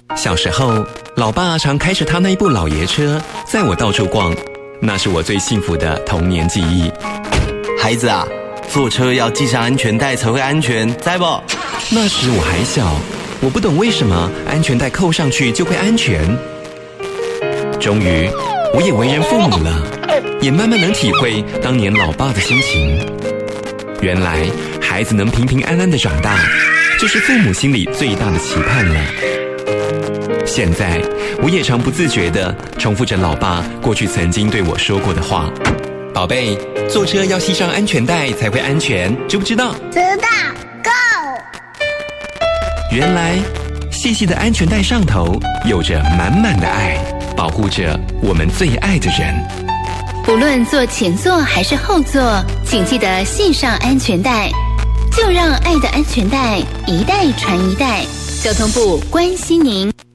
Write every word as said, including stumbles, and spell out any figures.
小时候，老爸常开着他那一部老爷车载我到处逛，那是我最幸福的童年记忆。 孩子啊，坐车要系上安全带才会安全，知不？ 那时我还小，我不懂为什么安全带扣上去就会安全。终于，我也为人父母了，也慢慢能体会当年老爸的心情。原来，孩子能平平安安的长大，就是父母心里最大的期盼了。现在，我也常不自觉地重复着老爸过去曾经对我说过的话：“宝贝，坐车要系上安全带才会安全，知不知道？” 知道 ，Go！ 原来，细细的安全带上头有着满满的爱，保护着我们最爱的人。 无论坐前座还是后座，请记得系上安全带，就让爱的安全带一代传一代。交通部关心您。